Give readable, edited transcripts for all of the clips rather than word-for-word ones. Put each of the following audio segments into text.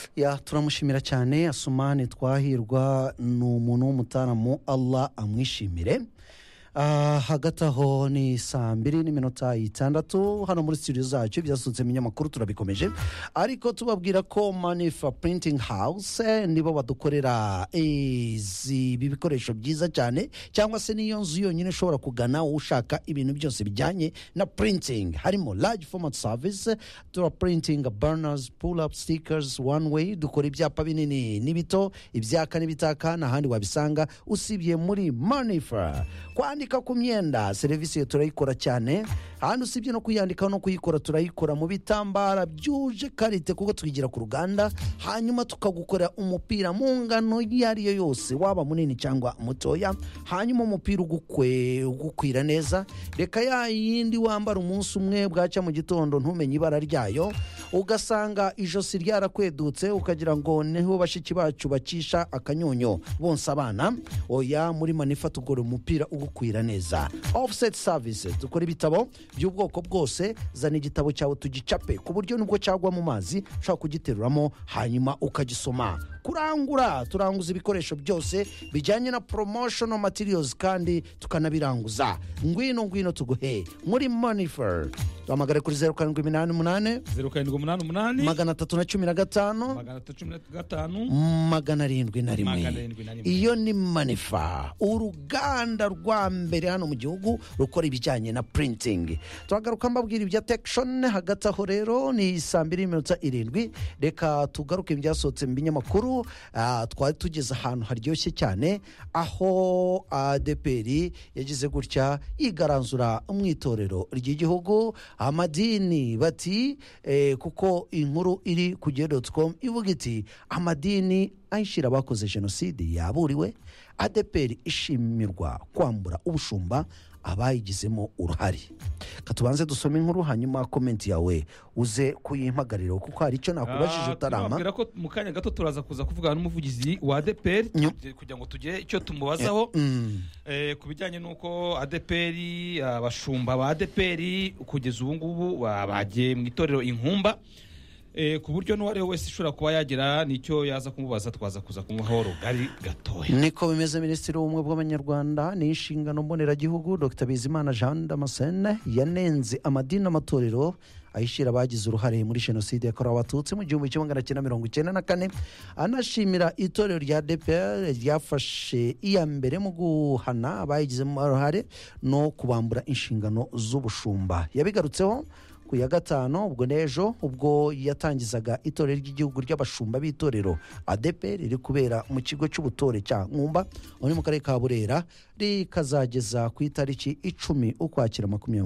ya turamushimira cyane. Asumani Twahirwa ni umuntu w'umutaramu, Allah amwishimire. Hagati aho ni 2:06 hano muri studio zacu byasutse ibinyamakuru turabikomeje, ariko tubabwira ko Manifa Printing House nibo badukorera ibi bikoresho byiza cyane, cyangwa se niyo nzu yonyine ushobora kugana ushaka ibintu byose bijyanye na printing. Harimo large format service, tura printing banners, pull up stickers, one way, dukora ibyapa binini n'ibito, ibyaka n'ibitaka, n'ahandi wabisanga usibye muri Manifa. Kwandika ku myenda serivisi yo turayikora cyane, hano usibye no kuyandika no kuyikora turayikora mu bitambara byuje karite, kuko twigira ku ruganda, hanyuma tukagukora umupira mu ngano yariyo yose, waba munini cyangwa mutoya, hanyuma umupira ugukwira neza. Reka ya yindi wambara umunsi umwe bwaca mu gitondo ntumenye ibara ryayo, ugasanga ijosi ryarakwedutse ukagira ngo niho bashiki bacu bacisha akanyonyo bonsa abana. Oya, muri Manifa tugora umupira ugukwira neza. Offset services, dukora ibitabo by'ubwoko bwose. Zana igitabo cyawe tugicape ku buryo nubwo cyagwa mu mazi ushaka kugiteruramo hanyuma ukagisoma. Turanguza ibikoresho byose bijyanye na promotional materials kandi tukanabiranguza. Ngwino tuguhe muri Manifa. Duhamagare kuri 0788 315 iyo ni Manifa, uruganda rwa mbere hano mu gihugu rukora ibijyanye na printing. Turagaruka mbabwira ibya Tekshon. Hagati aho rero ni 2:07. Reka tugaruke ibyasohotse mu binyamakuru. Twari tugeze ahantu haryoshye cyane, aho ADPR yagize gutya yigaranzura mu itorero ry'igihugu, amadini bati kuko inkuru iri ku gihe.com ivuga iti amadini ayishira abakoze jenoside yaburiwe, ADPR ishimirwa kwambura ubushumba abayigizemo uruhare. Katubanze dusome inkuru hanyuma comment yawe uze kuyimpagarira, kuko hari icyo nakubajije utarama. Turabwira ko mu kanya gato turaza kuza kuvugana n'umuvugizi wa ADPR kugira ngo tugire icyo tumubazaho ku bijyanye n'uko ADPR, abashumba ba ADPR kugeza ubu ngubu bagiye mu itorero Inkumba, ku buryo n'uwari wese ushobora kuba yagira nicyo yaza kumubaza, twaza kuza kumuha rugari gatoya. Niko bimeze. Minisitiri w'ubumwe bw'abanyarwanda n'inshingano mboneragihugu Dr Bizimana Jean Damascene yanenze amadini n'amatorero ayishira abagize uruhare muri jenoside yakorewe abatutsi mu 1994, anashimira itorero rya ADPR ryafashe iya mbere mu guhana abayigizemo uruhare no kubambura inshingano z'ubushumba. Yabigarutseho ku ya gatano ubwo nejo, ubwo yatangizaga itorero ry'igihugu ry'abashumba b'itorero ADPR riri kubera mu kigo cy'ubutore cya Nkumba uri mu karere ka Burera, rikazageza ku itariki 10 Ukwakira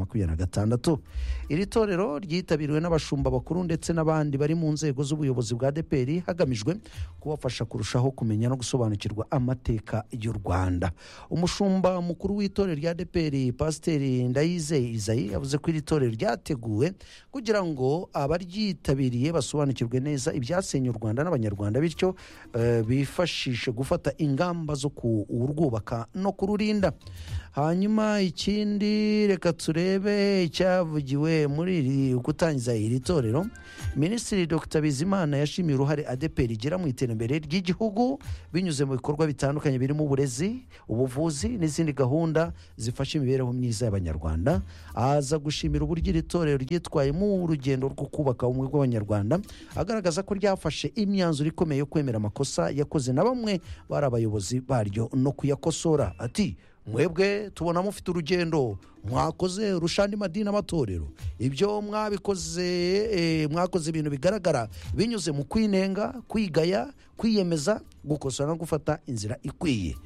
2026. Iri torero ryitabiriwe n'abashumba bakuru ndetse n'abandi bari mu nzego z'ubuyobozi bwa ADPR, hagamijwe kubafasha kurushaho kumenya no gusobanukirwa amateka y'u Rwanda. Umushumba mukuru w'itorero rya ADPR Pasiteri Ndayizeye Isayi yavuze ko iri torero ryateguwe kugira ngo abaryitabiriye basobanukirwe neza ibyasenye u Rwanda n'abanyarwanda, bityo bifashishe gufata ingamba zo kurwubaka no kururinda. Hanyuma ikindi, reka turebe icyavugiwe muri gutangiza iri torero. Minisitiri Dr Bizimana yashimiye uruhare ADPR igira mu iterambere ry'igihugu binyuze mu bikorwa bitandukanye birimo uburezi, ubuvuzi n'izindi gahunda zifasha imibereho myiza y'abanyarwanda. Aza gushimira uburyo iri torero ryitwaye mu rugendo rwo kubaka ubumwe bw'abanyarwanda, agaragaza ko ryafashe imyanzuro ikomeye yo kwemera amakosa yakoze na bamwe bari abayobozi baryo no kuyakosora. Ati mwebwe tubona mufite urugendo mwakoze rushandi madini amatorero, ibyo mwabikoze mwakoze ibintu bigaragara binyuze mu kwinenga, kwigaya, kwiyemeza, gukosora no gufata inzira ikwiye.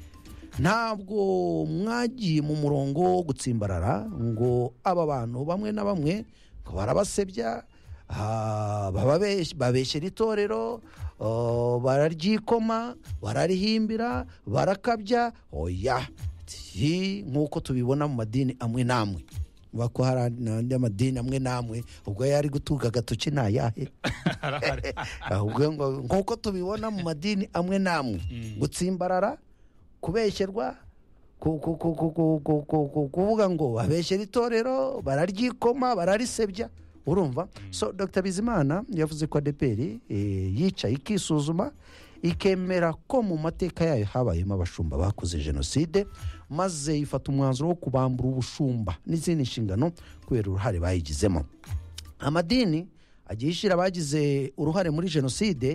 Ntabwo mwagiye mu murongo wo gutsimbarara ngo aba bantu bamwe na bamwe ngo barabasebya, babeshyera itorero, bararyikoma, bararihimbira, barakabya. Oya, nk'uko tubibona mu madini amwe n'amwe, bako hari n'andi amadini amwe n'amwe ubwo yari gutuga agatoki nayahe nk'uko tubibona mu madini amwe n'amwe, gutsimbarara, kubeshyerwa, kuvuga ngo babeshyera itorero, bararyikoma, bararisebya. urumva so Dr Bizimana yavuze ko ADEPR yicaye ikisuzuma ikemera ko mu mateka yayo habayemo abashumba bakoze jenoside maze ifata umwanzuro wo kubambura ubushumba n'izindi nshingano kubera uruhare bayigizemo. Amadini agiye ishyira abagize uruhare muri jenoside